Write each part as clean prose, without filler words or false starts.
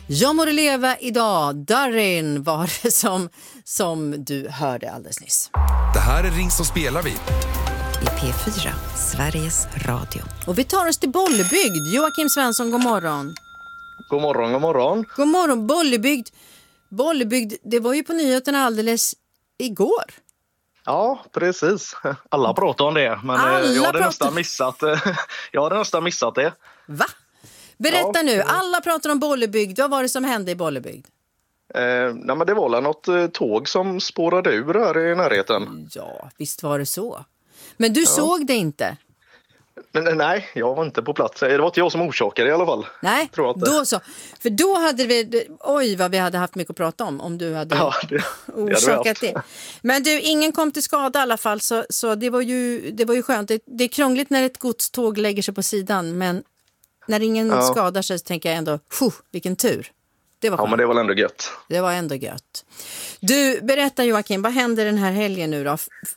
Jag må leva idag, Darin var det som du hörde alldeles nyss. Det här är Ring som spelar vi. I P4, Sveriges Radio. Och vi tar oss till Bollebygd. Joakim Svensson, god morgon. God morgon, god morgon. God morgon, Bollebygd, det var ju på nyheterna alldeles igår. Ja, precis. Alla pratar om det, men jag hade nästan missat det. Va? Berätta nu, alla pratar om Bollebygd. Vad var det som hände i Bollebygd? Nej, men det var väl något tåg som spårade ur här i närheten. Ja, visst var det så. Men du såg det inte? Nej, jag var inte på plats. Det var inte jag som orsakade i alla fall. Nej, då så. För då hade vi... Oj, vad vi hade haft mycket att prata om du hade orsakat det. Men du, ingen kom till skada i alla fall. Så det var ju skönt. Det är krångligt när ett godståg lägger sig på sidan. Men när ingen skadar sig så tänker jag ändå, vilken tur. Det var skönt. Ja, men det var ändå gött. Det var ändå gött. Du, berätta Joakim, vad händer den här helgen nu då?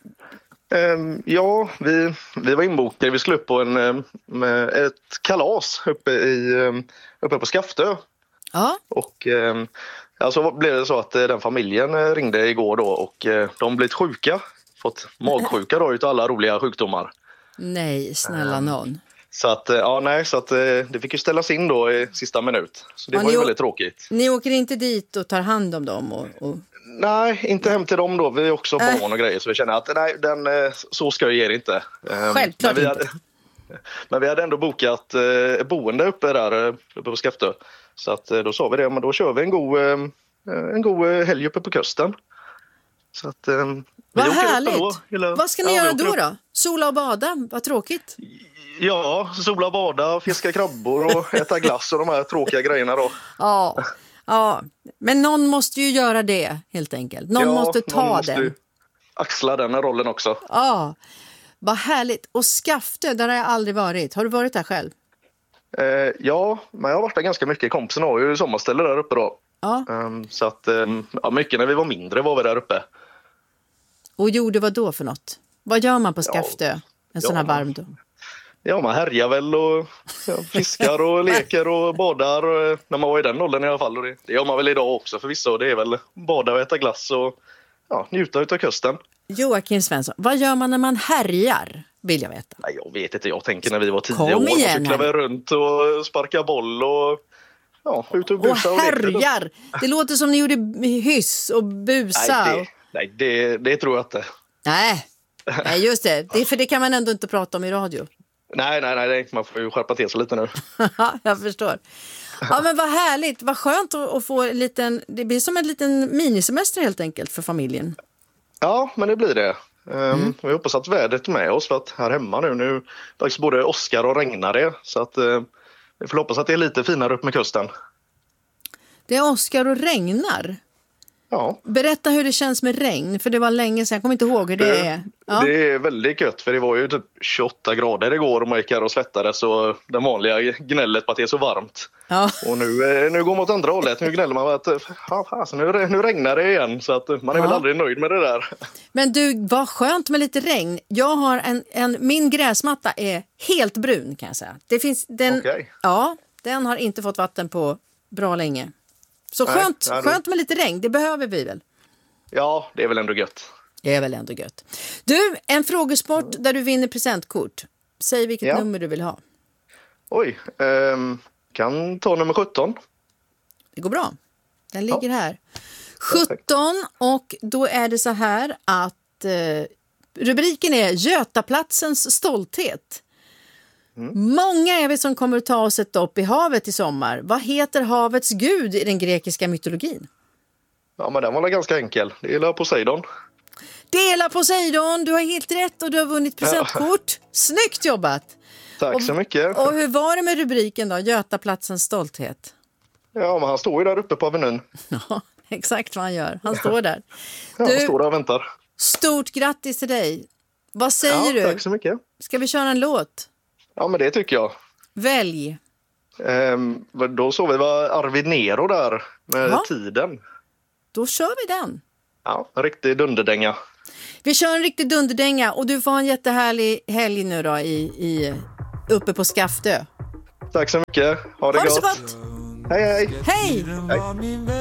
Ja, vi var inbokade. Vi skulle upp på ett kalas uppe på Skaftö. Ja. Och så blev det så att den familjen ringde igår då och de blivit sjuka. Fått magsjuka då utav alla roliga sjukdomar. Nej, snälla någon. Så att, det fick ju ställas in då i sista minut. Så det var ju väldigt tråkigt. Ni åker inte dit och tar hand om dem? Och... Nej, inte hem till dem då. Vi är också barn och grejer. Så vi känner att så ska jag ge det inte. Självklart inte. Men vi hade ändå bokat boende uppe på Skaftö. Så att då sa vi det, men då kör vi en god helg uppe på kusten. Så att, vad härligt! Vad ska ni göra då? Sola och bada? Vad tråkigt. Ja, sola och bada, fiska krabbor och äta glass och de här tråkiga grejerna då. Ja, men någon måste ju göra det helt enkelt. Någon måste ju axla den rollen också. Ja, vad härligt. Och Skaftö, där har jag aldrig varit. Har du varit där själv? Ja, men jag har varit där ganska mycket. Kompisen har ju sommarställe där uppe då. Ja. Så att mycket när vi var mindre var vi där uppe. Och gjorde vad då för något? Vad gör man på Skaftö en sån här varm dag? Ja, man härjar väl och fiskar och leker och badar när man var i den åldern i alla fall. Och det gör man väl idag också förvisso. Det är väl bada och äta glass och njuta utav kusten. Joakim Svensson, vad gör man när man härjar? Vill jag veta. Nej, jag vet inte. Jag tänker när vi var 10 år och cyklade vi runt och sparkade boll och ut och busa och härjar! Det låter som ni gjorde hyss och busa. Nej, det tror jag inte. Nej, just det. För det kan man ändå inte prata om i radio. Nej, man får ju skärpa till sig lite nu. Jag förstår. Ja, men vad härligt, vad skönt att få en liten, det blir som en liten minisemester helt enkelt för familjen. Ja, men det blir det. Vi hoppas att vädret är med oss för att här hemma nu faktiskt både åskar och regnar det. Så att vi får hoppas att det är lite finare upp med kusten. Det är åskar och regnar? Ja. Berätta hur det känns med regn, för det var länge sedan, jag kommer inte ihåg hur det är. Ja. Det är väldigt gött, för det var ju typ 28 grader igår och man gick här och svettades och det vanliga gnället på att det är så varmt. Ja. Och nu går man åt andra hållet, nu gnäller man att nu regnar det igen, så att man är väl aldrig nöjd med det där. Men du, vad skönt med lite regn. Jag har min gräsmatta är helt brun kan jag säga. Det finns den har inte fått vatten på bra länge. Så skönt med lite regn, det behöver vi väl? Ja, det är väl ändå gött. Det är väl ändå gött. Du, en frågesport där du vinner presentkort. Säg vilket nummer du vill ha. Oj, kan ta nummer 17. Det går bra. Den ligger här. 17, och då är det så här att rubriken är Götaplatsens stolthet. Många är vi som kommer att ta oss ett dopp i havet i sommar. Vad heter havets gud i den grekiska mytologin? Ja, men den var ganska enkel. Det är Poseidon. Det är Poseidon, du har helt rätt och du har vunnit presentkort. Snyggt jobbat! Tack så mycket. Och hur var det med rubriken då? Götaplatsens stolthet. Ja, men han står ju där uppe på Avenyn. Ja, exakt vad han gör. Han står där. Han står där och väntar. Stort grattis till dig. Vad säger du? Tack så mycket. Ska vi köra en låt? Ja, men det tycker jag. Välj. Då såg vi Arvid Nero där med Tiden. Då kör vi den. Ja, en riktig dunderdänga. Vi kör en riktig dunderdänga och du får en jättehärlig helg nu då uppe på Skaftö. Tack så mycket. Ha det gott. Så gott. Hej, hej! Hej!